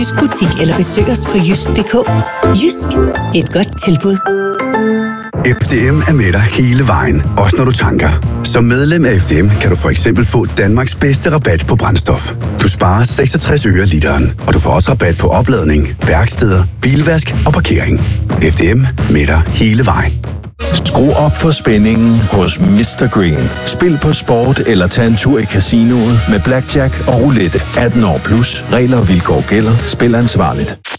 Jysk Butik eller besøg os på jysk.dk. Jysk. Et godt tilbud. FDM er med dig hele vejen, også når du tanker. Som medlem af FDM kan du for eksempel få Danmarks bedste rabat på brændstof. Du sparer 66 øre literen, og du får også rabat på opladning, værksteder, bilvask og parkering. FDM med dig hele vejen. Skru op for spændingen hos Mr. Green. Spil på sport eller tag en tur i casinoet med blackjack og roulette. 18 år plus. Regler og vilkår gælder. Spil ansvarligt.